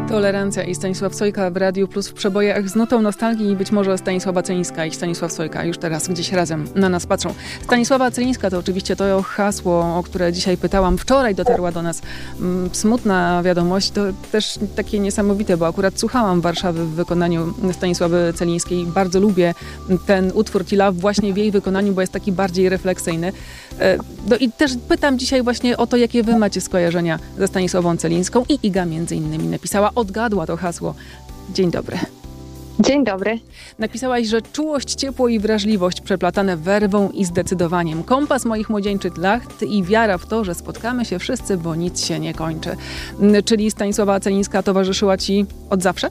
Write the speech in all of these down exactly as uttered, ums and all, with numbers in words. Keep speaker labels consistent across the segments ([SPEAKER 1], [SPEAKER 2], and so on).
[SPEAKER 1] Tolerancja i Stanisław Sojka w Radiu Plus w przebojach z nutą nostalgii i być może Stanisława Celińska i Stanisław Sojka już teraz gdzieś razem na nas patrzą. Stanisława Celińska to oczywiście to hasło, o które dzisiaj pytałam. Wczoraj dotarła do nas mm, smutna wiadomość. To też takie niesamowite, bo akurat słuchałam Warszawy w wykonaniu Stanisławy Celińskiej. Bardzo lubię ten utwór Tila właśnie w jej wykonaniu, bo jest taki bardziej refleksyjny. No i też pytam dzisiaj właśnie o to, jakie wy macie skojarzenia ze Stanisławą Celińską i Iga między innymi napisała, odgadła to hasło. Dzień dobry.
[SPEAKER 2] Dzień dobry.
[SPEAKER 1] Napisałaś, że czułość, ciepło i wrażliwość przeplatane werwą i zdecydowaniem. Kompas moich młodzieńczych lat i wiara w to, że spotkamy się wszyscy, bo nic się nie kończy. Czyli Stanisława Celińska towarzyszyła ci od zawsze?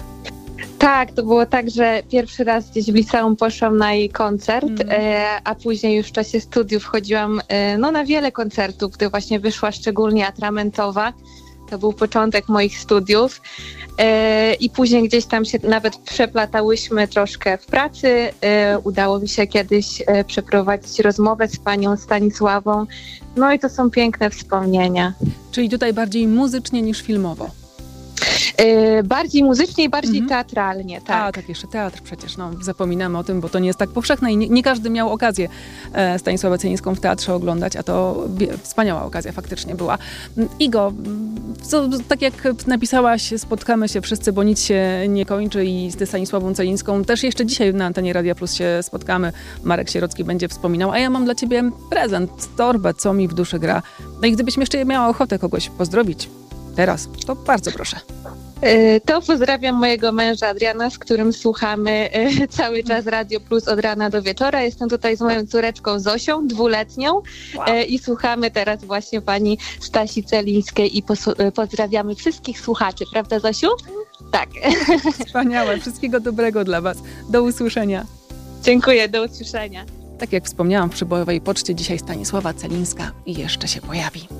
[SPEAKER 2] Tak, to było tak, że pierwszy raz gdzieś w liceum poszłam na jej koncert, mm. e, a później już w czasie studiów chodziłam e, no, na wiele koncertów, gdy właśnie wyszła szczególnie Atramentowa. To był początek moich studiów e, i później gdzieś tam się nawet przeplatałyśmy troszkę w pracy. E, udało mi się kiedyś e, przeprowadzić rozmowę z panią Stanisławą. No i to są piękne wspomnienia.
[SPEAKER 1] Czyli tutaj bardziej muzycznie niż filmowo.
[SPEAKER 2] Yy, bardziej muzycznie i bardziej mhm. teatralnie, tak.
[SPEAKER 1] A, tak, jeszcze teatr przecież, no zapominamy o tym, bo to nie jest tak powszechne i nie, nie każdy miał okazję e, Stanisławę Celińską w teatrze oglądać, a to wie, wspaniała okazja faktycznie była. Igo, co, tak jak napisałaś, spotkamy się wszyscy, bo nic się nie kończy i z Stanisławą Celińską też jeszcze dzisiaj na antenie Radia Plus się spotkamy. Marek Sierocki będzie wspominał, a ja mam dla ciebie prezent, torbę, co mi w duszy gra. No i gdybyś jeszcze miała ochotę kogoś pozdrowić teraz, to bardzo proszę.
[SPEAKER 2] To pozdrawiam mojego męża Adriana, z którym słuchamy cały czas Radio Plus od rana do wieczora. Jestem tutaj z moją córeczką Zosią, dwuletnią wow. i słuchamy teraz właśnie pani Stasi Celińskiej i pos- pozdrawiamy wszystkich słuchaczy, prawda Zosiu? Tak.
[SPEAKER 1] Wspaniałe, wszystkiego dobrego dla was. Do usłyszenia.
[SPEAKER 2] Dziękuję, do usłyszenia.
[SPEAKER 1] Tak jak wspomniałam w przybojowej poczcie, dzisiaj Stanisława Celińska i jeszcze się pojawi.